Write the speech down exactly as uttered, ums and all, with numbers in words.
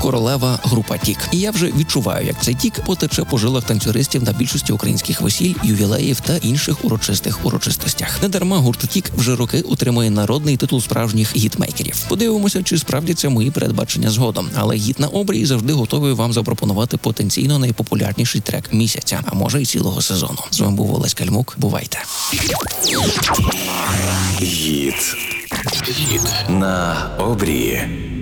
королева група Тік. І я вже відчуваю, як цей тік потече по жилах танцюристів на більшості українських весіль, ювілеїв та інших урочистих урочистостях. Недарма гурт Тік вже роки утримує народний титул справжніх гітмейкерів. Подивимося, чи справдяться мої передбачення згодом. Але гіт на обрії завжди готовий вам запропонувати потенційно найпопулярніший трек місяця, а може й цілого сезону. З вами був Олесь Кальмук. Бувайте. Гіт. Гіт на обрії.